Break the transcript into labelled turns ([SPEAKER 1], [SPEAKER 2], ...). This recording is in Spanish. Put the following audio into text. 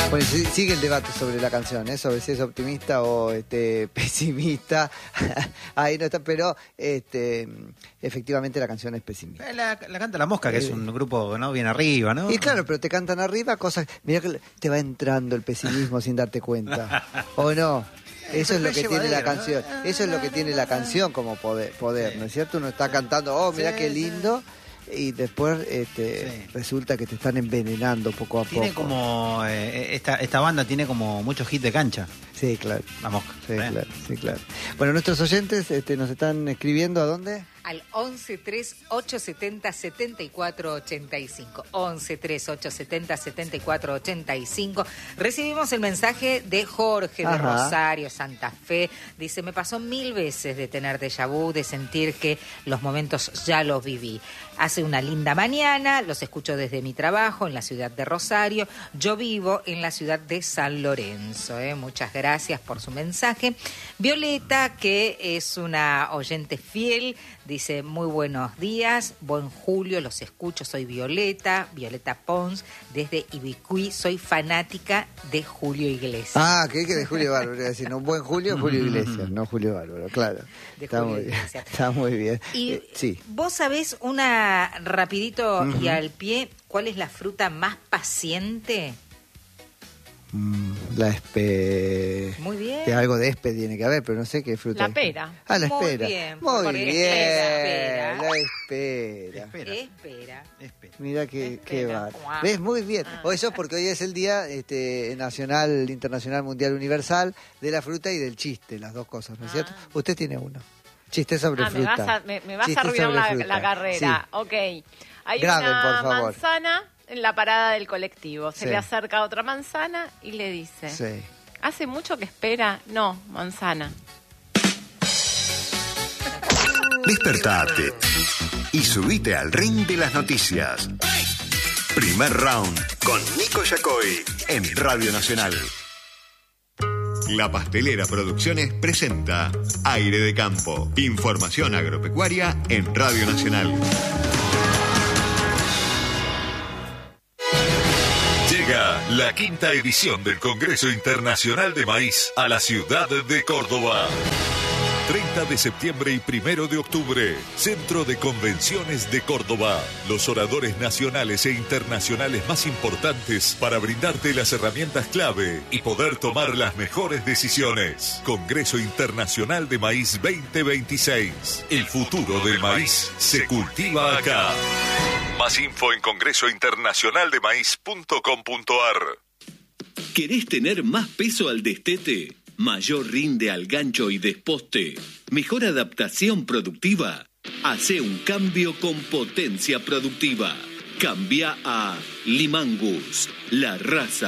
[SPEAKER 1] Bueno, sigue el debate sobre la canción, sobre si es optimista o pesimista. Ahí no está, pero efectivamente la canción es pesimista.
[SPEAKER 2] La canta La Mosca, que es un grupo, ¿no?, bien arriba, ¿no?
[SPEAKER 1] Y claro, pero te cantan arriba cosas... Mirá que te va entrando el pesimismo sin darte cuenta. ¿O no? Eso es lo que tiene la canción. Eso es lo que tiene la canción como poder, ¿no es cierto? Uno está cantando, mirá qué lindo... Y después resulta que te están envenenando poco a poco.
[SPEAKER 2] Tiene como... esta banda tiene como muchos hits de cancha.
[SPEAKER 1] Sí, claro.
[SPEAKER 2] La Mosca.
[SPEAKER 1] Sí, claro. Bueno, nuestros oyentes nos están escribiendo, ¿a dónde?
[SPEAKER 3] Al 1138707485. 1138707485. Recibimos el mensaje de Jorge de Rosario, Santa Fe. Dice, me pasó 1000 veces de tener déjà vu, de sentir que los momentos ya los viví. Hace una linda mañana, los escucho desde mi trabajo en la ciudad de Rosario. Yo vivo en la ciudad de San Lorenzo. Muchas gracias por su mensaje. Violeta, que es una oyente fiel, dice, muy buenos días, buen Julio, los escucho, soy Violeta Pons, desde Ibicuí, soy fanática de Julio Iglesias.
[SPEAKER 1] Ah, que de Julio Bárbaro, decir, no, buen Julio Iglesias, no Julio Bárbaro, claro. Está muy bien.
[SPEAKER 3] Y
[SPEAKER 1] sí.
[SPEAKER 3] ¿Vos sabés rapidito y al pie, cuál es la fruta más paciente?
[SPEAKER 1] La espe...
[SPEAKER 3] Muy bien.
[SPEAKER 1] Que algo de espe tiene que haber, pero no sé qué fruta.
[SPEAKER 4] La pera.
[SPEAKER 1] Ah, la espera. Muy bien.
[SPEAKER 3] La
[SPEAKER 1] espera. Mira qué va. ¿Ves? Muy bien. O eso porque hoy es el Día Nacional, Internacional, Mundial, Universal de la fruta y del chiste, las dos cosas, ¿no es cierto? Usted tiene uno. Chiste sobre fruta.
[SPEAKER 4] Me vas a arruinar la carrera. Sí. Ok. Hay una manzana en la parada del colectivo. Se le acerca otra manzana y le dice, ¿hace mucho que espera? No, manzana.
[SPEAKER 5] Despertate y subite al ring de las noticias. Primer round con Nico Yacoy en Radio Nacional. La Pastelera Producciones presenta Aire de Campo. Información agropecuaria en Radio Nacional. Llega la 5ª edición del Congreso Internacional de Maíz a la ciudad de Córdoba. 30 de septiembre y 1 de octubre, Centro de Convenciones de Córdoba. Los oradores nacionales e internacionales más importantes para brindarte las herramientas clave y poder tomar las mejores decisiones. Congreso Internacional de Maíz 2026. El futuro del maíz se cultiva acá. Más info en congresointernacionaldemaíz.com.ar.
[SPEAKER 6] ¿Querés tener más peso al destete? Mayor rinde al gancho y desposte, mejor adaptación productiva. Hace un cambio con potencia productiva. Cambia a Limangus, la raza